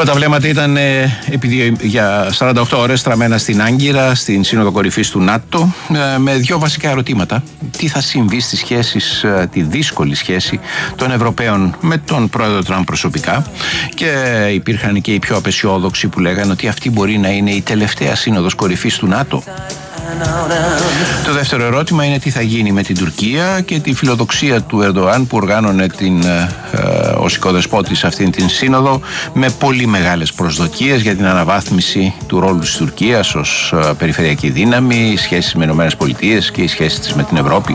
Όλα τα βλέμματα ήταν επειδή για 48 ώρες στραμμένα στην Άγκυρα, στην Σύνοδο Κορυφής του ΝΑΤΟ, με δύο βασικά ερωτήματα. Τι θα συμβεί στις σχέσεις, τη δύσκολη σχέση των Ευρωπαίων με τον πρόεδρο Τραμπ προσωπικά, και υπήρχαν και οι πιο απεσιόδοξοι που λέγανε ότι αυτή μπορεί να είναι η τελευταία Σύνοδος Κορυφής του ΝΑΤΟ. Το δεύτερο ερώτημα είναι τι θα γίνει με την Τουρκία και τη φιλοδοξία του Ερντοάν που οργάνωνε ως οικοδεσπότης αυτήν την σύνοδο με πολύ μεγάλες προσδοκίες για την αναβάθμιση του ρόλου της Τουρκίας ως περιφερειακή δύναμη, οι σχέσεις με ΗΠΑ και οι σχέσεις της με την Ευρώπη.